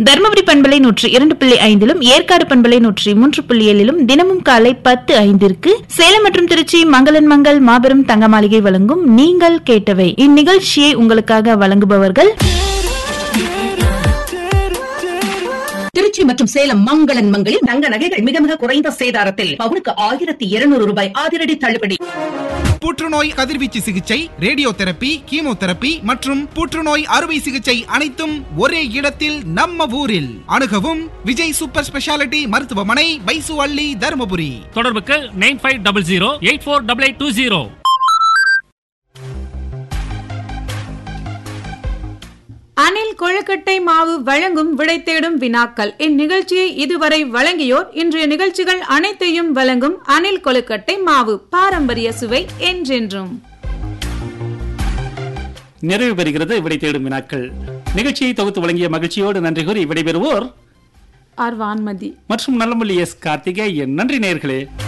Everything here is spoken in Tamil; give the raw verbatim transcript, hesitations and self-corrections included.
தர்மபுரி பண்பலை நூற்றி இரண்டு புள்ளி ஐந்திலும் ஏற்காடு பண்பலை நூற்றி மூன்று புள்ளி ஏழிலும் தினமும் காலை பத்து ஐந்திற்கு சேலம் மற்றும் திருச்சி மங்களன் மங்கள் மாபெரும் தங்க மாளிகை வழங்கும் நீங்கள் கேட்டவை. இந்நிகழ்ச்சியை உங்களுக்காக வழங்குபவர்கள் திருச்சி மற்றும் சேலம் மங்களன் மங்களில் தங்க நகைகள் மிக மிக குறைந்த சேதாரத்தில் பவுனுக்கு ஆயிரத்தி இருநூறு ரூபாய் அதிரடி தள்ளுபடி. புற்றுநோய் கதிர்வீச்சு சிகிச்சை, ரேடியோ தெரப்பி, கீமோதெரப்பி மற்றும் புற்றுநோய் அறுவை சிகிச்சை அனைத்தும் ஒரே இடத்தில் நம்ம ஊரில். அணுகவும் விஜய் சூப்பர் ஸ்பெஷாலிட்டி மருத்துவமனை, பைசு அள்ளி, தருமபுரி. தொடர்புக்கு nine five double zero eight four double eight two zero. அணில் கொழுக்கட்டை மாவு வழங்கும் விடை தேடும் வினாக்கள். இந்நிகழ்ச்சியை இதுவரை வழங்கியோர் இன்றைய நிகழ்ச்சிகள் அனைத்தையும் வழங்கும் அணில் கொழுக்கட்டை மாவு, பாரம்பரிய சுவை என்றென்றும். நிறைவு பெறுகிறது விடை தேடும் வினாக்கள். நிகழ்ச்சியை தொகுத்து வழங்கிய மகிழ்ச்சியோடு நன்றி கூறி விடைபெறுவோர் ஆர் வான்மதி மற்றும் நல்லமல்லி எஸ் கார்த்திகேயன். நன்றி நேயர்களே.